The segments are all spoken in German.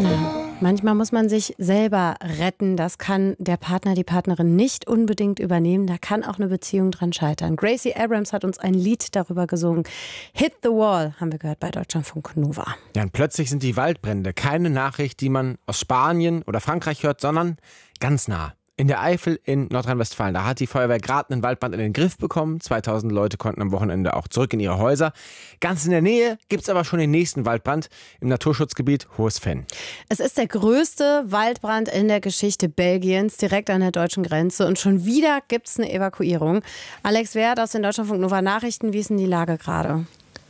Manchmal muss man sich selber retten. Das kann der Partner, die Partnerin nicht unbedingt übernehmen. Da kann auch eine Beziehung dran scheitern. Gracie Abrams hat uns ein Lied darüber gesungen. Hit the Wall haben wir gehört bei Deutschlandfunk Nova. Ja, und plötzlich sind die Waldbrände keine Nachricht, die man aus Spanien oder Frankreich hört, sondern ganz nah. In der Eifel in Nordrhein-Westfalen, da hat die Feuerwehr gerade einen Waldbrand in den Griff bekommen. 2000 Leute konnten am Wochenende auch zurück in ihre Häuser. Ganz in der Nähe gibt es aber schon den nächsten Waldbrand im Naturschutzgebiet Hohes Venn. Es ist der größte Waldbrand in der Geschichte Belgiens, direkt an der deutschen Grenze. Und schon wieder gibt es eine Evakuierung. Alex Wert aus den Deutschlandfunk Nova Nachrichten, wie ist denn die Lage gerade?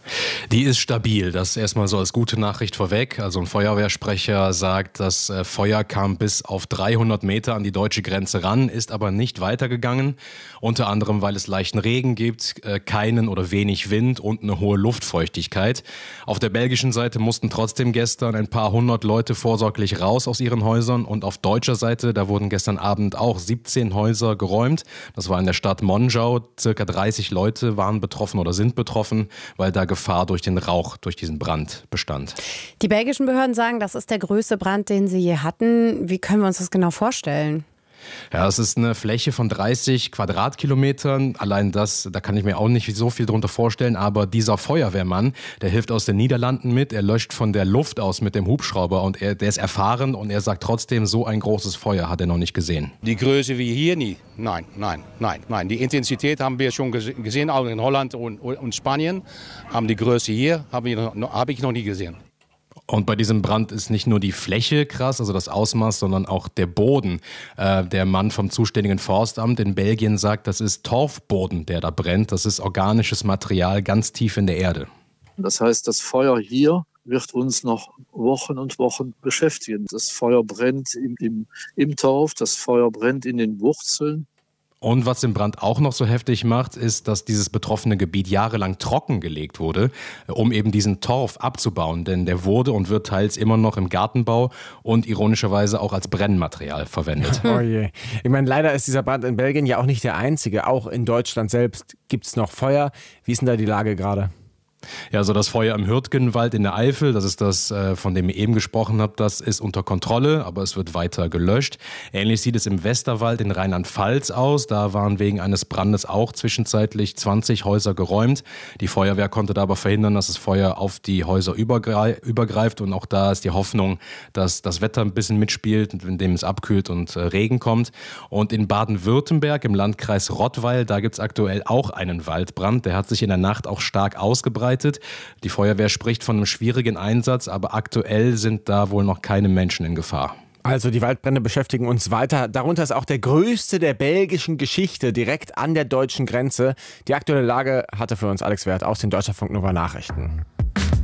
Die ist stabil, das erstmal so als gute Nachricht vorweg. Also ein Feuerwehrsprecher sagt, das Feuer kam bis auf 300 Meter an die deutsche Grenze ran, ist aber nicht weitergegangen. Unter anderem, weil es leichten Regen gibt, keinen oder wenig Wind und eine hohe Luftfeuchtigkeit. Auf der belgischen Seite mussten trotzdem gestern ein paar hundert Leute vorsorglich raus aus ihren Häusern. Und auf deutscher Seite, da wurden gestern Abend auch 17 Häuser geräumt. Das war in der Stadt Monschau. Circa 30 Leute waren betroffen oder sind betroffen, weil da Gefahr durch den Rauch, durch diesen Brand bestand. Die belgischen Behörden sagen, das ist der größte Brand, den sie je hatten. Wie können wir uns das genau vorstellen? Ja, es ist eine Fläche von 30 Quadratkilometern. Allein das, da kann ich mir auch nicht so viel drunter vorstellen. Aber dieser Feuerwehrmann, der hilft aus den Niederlanden mit. Er löscht von der Luft aus mit dem Hubschrauber. Und der ist erfahren und er sagt trotzdem, so ein großes Feuer hat er noch nicht gesehen. Die Größe wie hier nie. Nein. Die Intensität haben wir schon gesehen, auch in Holland und Spanien. Aber die Größe hier habe ich noch nie gesehen. Und bei diesem Brand ist nicht nur die Fläche krass, also das Ausmaß, sondern auch der Boden. Der Mann vom zuständigen Forstamt in Belgien sagt, das ist Torfboden, der da brennt. Das ist organisches Material ganz tief in der Erde. Das heißt, das Feuer hier wird uns noch Wochen und Wochen beschäftigen. Das Feuer brennt im Torf, das Feuer brennt in den Wurzeln. Und was den Brand auch noch so heftig macht, ist, dass dieses betroffene Gebiet jahrelang trockengelegt wurde, um eben diesen Torf abzubauen. Denn der wurde und wird teils immer noch im Gartenbau und ironischerweise auch als Brennmaterial verwendet. Oh je. Ich meine, leider ist dieser Brand in Belgien ja auch nicht der einzige. Auch in Deutschland selbst gibt es noch Feuer. Wie ist denn da die Lage gerade? Ja, also das Feuer im Hürtgenwald in der Eifel, das ist das, von dem ihr eben gesprochen habt, das ist unter Kontrolle, aber es wird weiter gelöscht. Ähnlich sieht es im Westerwald in Rheinland-Pfalz aus. Da waren wegen eines Brandes auch zwischenzeitlich 20 Häuser geräumt. Die Feuerwehr konnte da aber verhindern, dass das Feuer auf die Häuser übergreift. Und auch da ist die Hoffnung, dass das Wetter ein bisschen mitspielt, indem es abkühlt und Regen kommt. Und in Baden-Württemberg im Landkreis Rottweil, da gibt es aktuell auch einen Waldbrand. Der hat sich in der Nacht auch stark ausgebreitet. Die Feuerwehr spricht von einem schwierigen Einsatz, aber aktuell sind da wohl noch keine Menschen in Gefahr. Also die Waldbrände beschäftigen uns weiter. Darunter ist auch der größte der belgischen Geschichte, direkt an der deutschen Grenze. Die aktuelle Lage hatte für uns Alex Wert aus den Deutschlandfunk Nova Nachrichten.